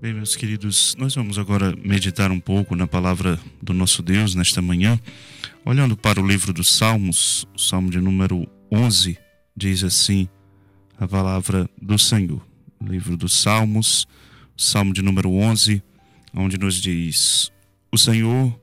Bem, meus queridos, nós vamos agora meditar um pouco na palavra do nosso Deus nesta manhã, olhando para o livro dos Salmos. O Salmo de número 11 diz assim a palavra do Senhor. O livro dos Salmos, o Salmo de número 11, onde nos diz: o Senhor,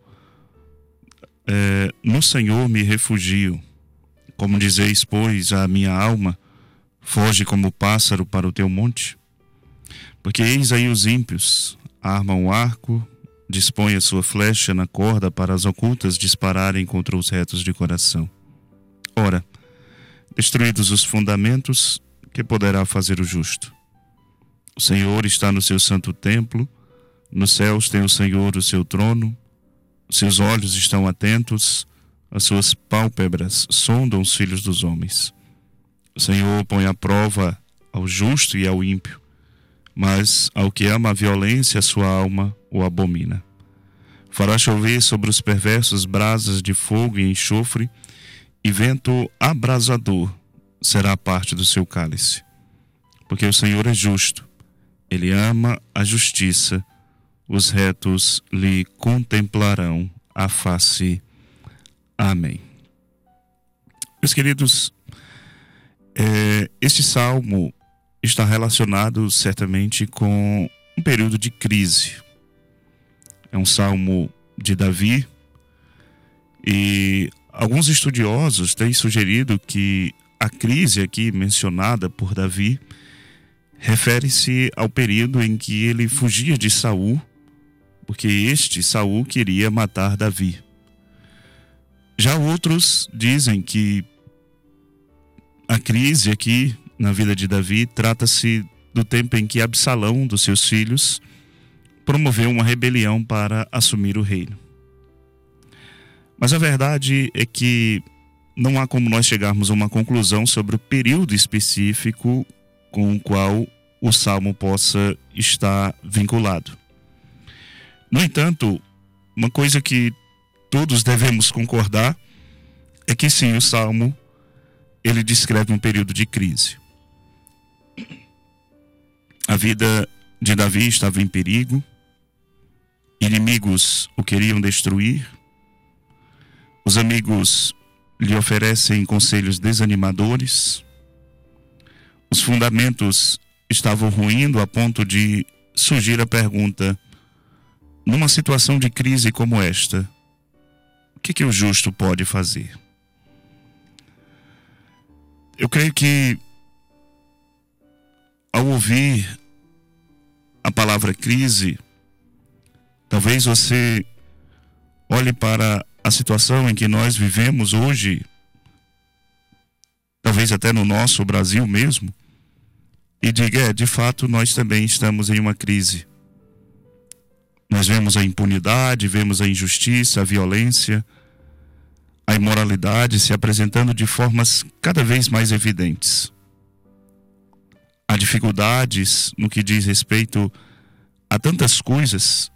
no Senhor me refugio. Como dizeis, pois, a minha alma, foge como pássaro para o teu monte. Porque eis aí os ímpios, armam o arco, dispõem a sua flecha na corda para as ocultas dispararem contra os retos de coração. Ora, destruídos os fundamentos, que poderá fazer o justo? O Senhor está no seu santo templo, nos céus tem o Senhor o seu trono, seus olhos estão atentos, as suas pálpebras sondam os filhos dos homens. O Senhor põe à prova ao justo e ao ímpio, mas ao que ama a violência, a sua alma o abomina. Fará chover sobre os perversos brasas de fogo e enxofre, e vento abrasador será parte do seu cálice. Porque o Senhor é justo, ele ama a justiça, os retos lhe contemplarão a face. Amém. Meus queridos, este salmo está relacionado certamente com um período de crise. É um salmo de Davi, e alguns estudiosos têm sugerido que a crise aqui mencionada por Davi refere-se ao período em que ele fugia de Saul, porque Saul queria matar Davi. Já outros dizem que a crise aqui na vida de Davi trata-se do tempo em que Absalão, dos seus filhos, promoveu uma rebelião para assumir o reino. Mas a verdade é que não há como nós chegarmos a uma conclusão sobre o período específico com o qual o salmo possa estar vinculado. No entanto, uma coisa que todos devemos concordar é que sim, o salmo ele descreve um período de crise. A vida de Davi estava em perigo, inimigos o queriam destruir, os amigos lhe oferecem conselhos desanimadores, os fundamentos estavam ruindo a ponto de surgir a pergunta: numa situação de crise como esta, o que o justo pode fazer? Eu creio que ao ouvir a palavra crise, talvez você olhe para a situação em que nós vivemos hoje, talvez até no nosso Brasil mesmo, e diga: de fato nós também estamos em uma crise. Nós vemos a impunidade, vemos a injustiça, a violência, a imoralidade se apresentando de formas cada vez mais evidentes. Há dificuldades no que diz respeito a tantas coisas,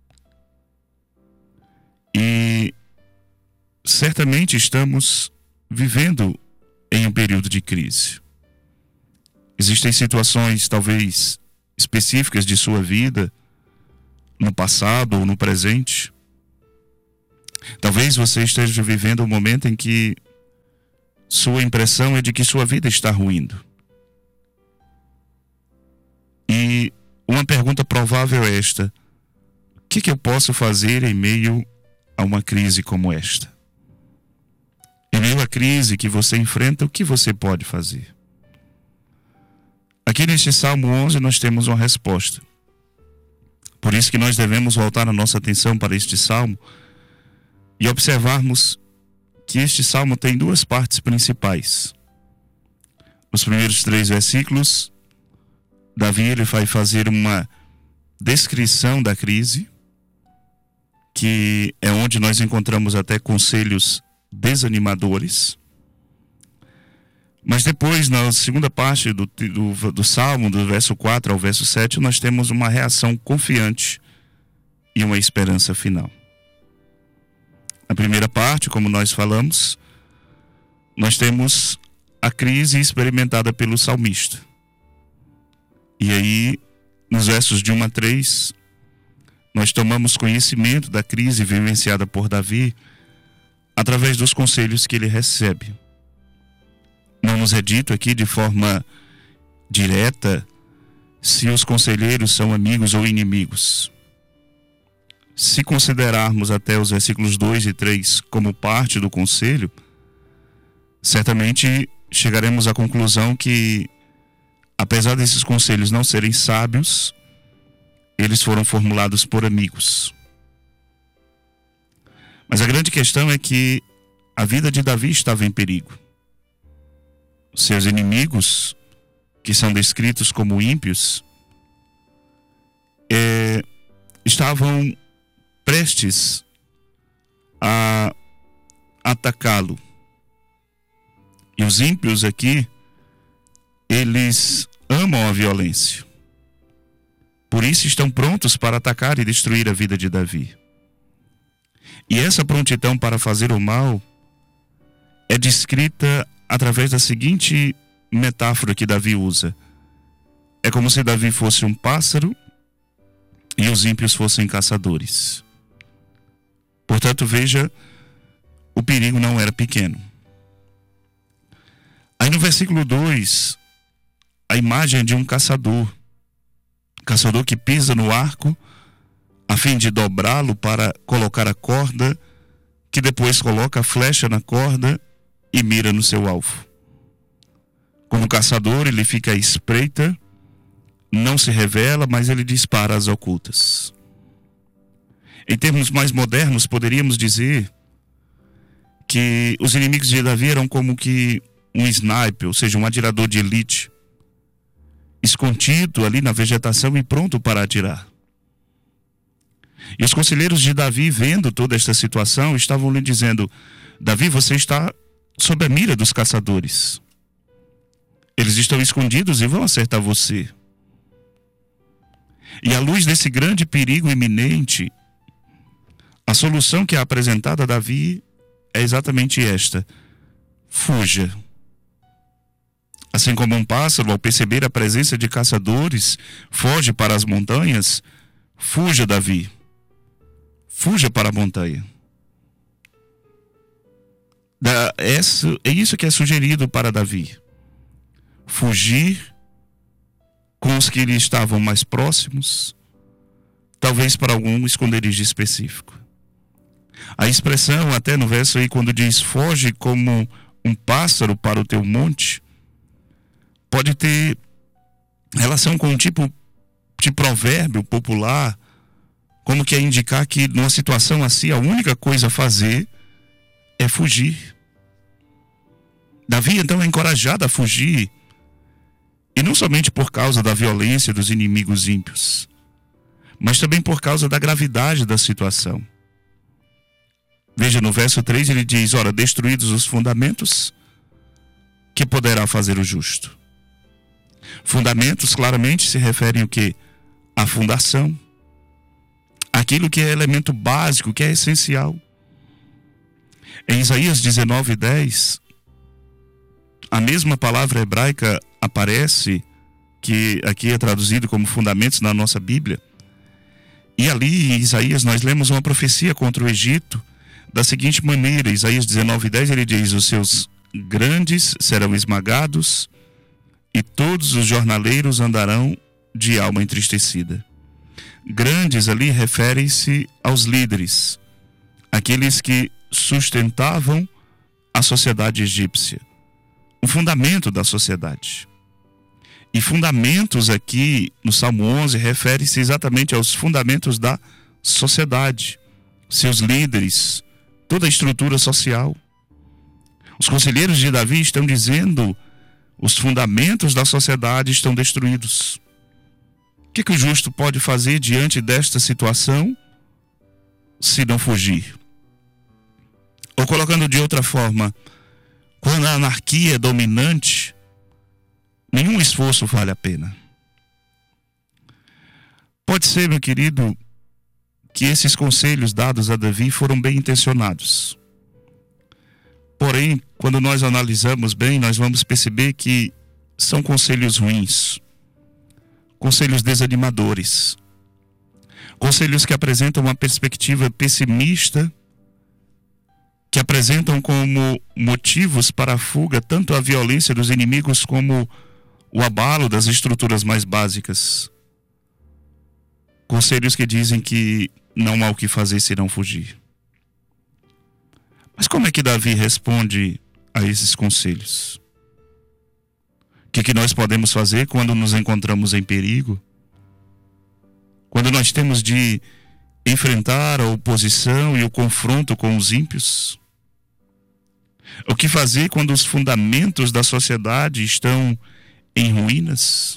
e certamente estamos vivendo em um período de crise. Existem situações talvez específicas de sua vida, no passado ou no presente. Talvez você esteja vivendo um momento em que sua impressão é de que sua vida está ruindo. E uma pergunta provável é esta: o que eu posso fazer em meio a uma crise como esta? Em meio à crise que você enfrenta, o que você pode fazer? Aqui neste Salmo 11 nós temos uma resposta. Por isso que nós devemos voltar a nossa atenção para este Salmo e observarmos que este Salmo tem duas partes principais. Os primeiros 3 versículos, Davi ele vai fazer uma descrição da crise, que é onde nós encontramos até conselhos desanimadores. Mas depois, na segunda parte do Salmo, do verso 4 ao verso 7, nós temos uma reação confiante e uma esperança final. Na primeira parte, como nós falamos, nós temos a crise experimentada pelo salmista. E aí nos nos versos de 1 a 3, nós tomamos conhecimento da crise vivenciada por Davi através dos conselhos que ele recebe. Não nos é dito aqui de forma direta se os conselheiros são amigos ou inimigos. Se considerarmos até os versículos 2 e 3 como parte do conselho, certamente chegaremos à conclusão que, apesar desses conselhos não serem sábios, eles foram formulados por amigos. Mas a grande questão é que a vida de Davi estava em perigo. Seus inimigos, que são descritos como ímpios, estavam prestes a atacá-lo. E os ímpios aqui, eles amam a violência. Por isso estão prontos para atacar e destruir a vida de Davi. E essa prontidão para fazer o mal é descrita através da seguinte metáfora que Davi usa. É como se Davi fosse um pássaro e os ímpios fossem caçadores. Portanto, veja, o perigo não era pequeno. Aí no versículo 2, a imagem de um caçador que pisa no arco a fim de dobrá-lo para colocar a corda, que depois coloca a flecha na corda e mira no seu alvo. Como caçador, ele fica à espreita, não se revela, mas ele dispara às ocultas. Em termos mais modernos, poderíamos dizer que os inimigos de Davi eram como que um sniper, ou seja, um atirador de elite, escondido ali na vegetação e pronto para atirar. E os conselheiros de Davi, vendo toda esta situação, estavam lhe dizendo: Davi, você está sob a mira dos caçadores. Eles estão escondidos e vão acertar você. E à luz desse grande perigo iminente, a solução que é apresentada a Davi é exatamente esta: fuja. Assim como um pássaro, ao perceber a presença de caçadores, foge para as montanhas, fuja, Davi. Fuja para a montanha. É isso que é sugerido para Davi. Fugir com os que lhe estavam mais próximos, talvez para algum esconderijo específico. A expressão até no verso aí, quando diz foge como um pássaro para o teu monte, pode ter relação com um tipo de provérbio popular, como que é indicar que numa situação assim a única coisa a fazer é fugir. Davi então é encorajado a fugir, e não somente por causa da violência dos inimigos ímpios, mas também por causa da gravidade da situação. Veja, no verso 3 ele diz: ora, destruídos os fundamentos, que poderá fazer o justo? Fundamentos claramente se referem o quê? À fundação. Aquilo que é elemento básico, que é essencial. Em Isaías 19:10, a mesma palavra hebraica aparece, que aqui é traduzido como fundamentos na nossa Bíblia. E ali em Isaías nós lemos uma profecia contra o Egito da seguinte maneira. Isaías 19:10 ele diz: os seus grandes serão esmagados e todos os jornaleiros andarão de alma entristecida. Grandes ali referem-se aos líderes, aqueles que sustentavam a sociedade egípcia, o fundamento da sociedade. E fundamentos aqui no Salmo 11 refere-se exatamente aos fundamentos da sociedade, seus líderes, toda a estrutura social. Os conselheiros de Davi estão dizendo: os fundamentos da sociedade estão destruídos. O que o justo pode fazer diante desta situação se não fugir? Ou colocando de outra forma, quando a anarquia é dominante, nenhum esforço vale a pena. Pode ser, meu querido, que esses conselhos dados a Davi foram bem intencionados. Porém, quando nós analisamos bem, nós vamos perceber que são conselhos ruins. conselhos desanimadores, conselhos que apresentam uma perspectiva pessimista, que apresentam como motivos para a fuga tanto a violência dos inimigos como o abalo das estruturas mais básicas. Conselhos que dizem que não há o que fazer senão fugir. Mas como é que Davi responde a esses conselhos? O que nós podemos fazer quando nos encontramos em perigo? Quando nós temos de enfrentar a oposição e o confronto com os ímpios? O que fazer quando os fundamentos da sociedade estão em ruínas?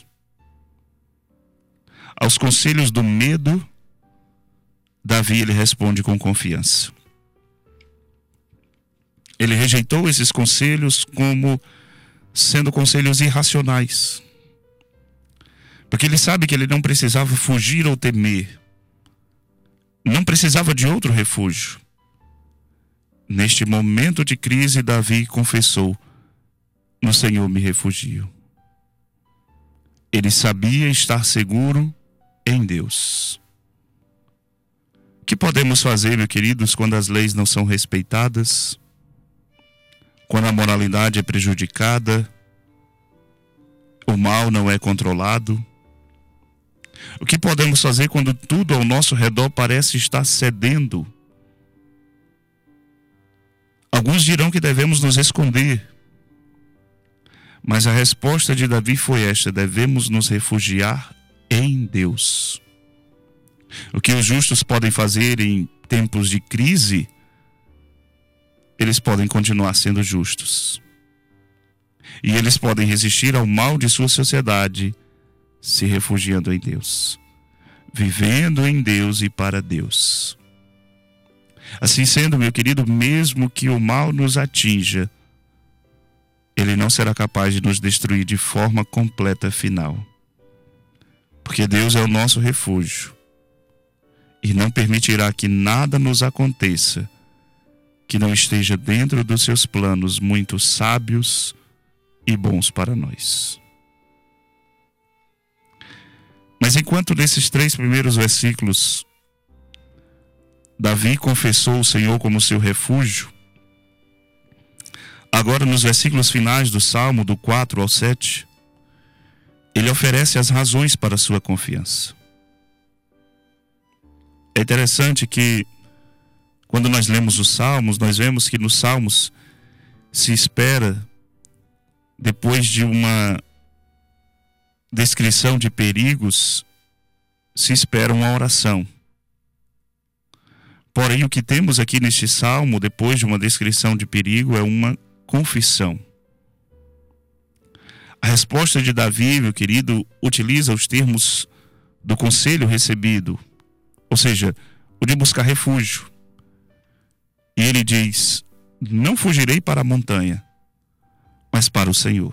Aos conselhos do medo, Davi ele responde com confiança. Ele rejeitou esses conselhos como sendo conselhos irracionais, porque ele sabe que ele não precisava fugir ou temer, não precisava de outro refúgio. Neste momento de crise, Davi confessou: no Senhor me refugio. Ele sabia estar seguro em Deus. O que podemos fazer, meus queridos, quando as leis não são respeitadas? Quando a moralidade é prejudicada? O mal não é controlado? O que podemos fazer quando tudo ao nosso redor parece estar cedendo? Alguns dirão que devemos nos esconder, mas a resposta de Davi foi esta: devemos nos refugiar em Deus. O que os justos podem fazer em tempos de crise, eles podem continuar sendo justos. E eles podem resistir ao mal de sua sociedade, se refugiando em Deus, vivendo em Deus e para Deus. Assim sendo, meu querido, mesmo que o mal nos atinja, ele não será capaz de nos destruir de forma completa final. Porque Deus é o nosso refúgio e não permitirá que nada nos aconteça que não esteja dentro dos seus planos muito sábios e bons para nós. Mas enquanto nesses 3 primeiros versículos Davi confessou o Senhor como seu refúgio, agora nos versículos finais do Salmo, do 4 ao 7, ele oferece as razões para a sua confiança. É interessante que quando nós lemos os Salmos, nós vemos que nos Salmos se espera, depois de uma descrição de perigos, se espera uma oração. Porém, o que temos aqui neste Salmo, depois de uma descrição de perigo, é uma confissão. A resposta de Davi, meu querido, utiliza os termos do conselho recebido, ou seja, o de buscar refúgio. E ele diz: não fugirei para a montanha, mas para o Senhor.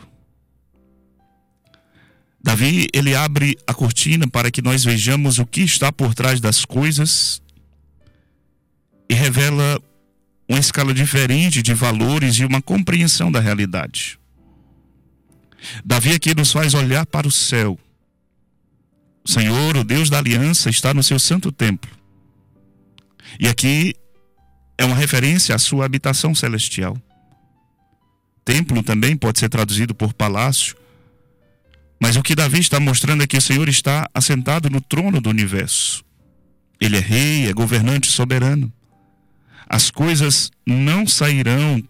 Davi, ele abre a cortina para que nós vejamos o que está por trás das coisas e revela uma escala diferente de valores e uma compreensão da realidade. Davi aqui nos faz olhar para o céu. O Senhor, o Deus da aliança, está no seu santo templo. E aqui é uma referência à sua habitação celestial. Templo também pode ser traduzido por palácio. Mas o que Davi está mostrando é que o Senhor está assentado no trono do universo. Ele é rei, é governante soberano. As coisas não sairão